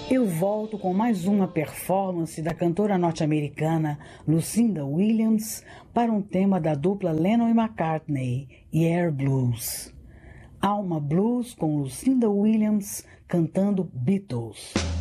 Eu volto com mais uma performance da cantora norte-americana Lucinda Williams para um tema da dupla Lennon e McCartney, Air Blues. Alma Blues com Lucinda Williams cantando Beatles.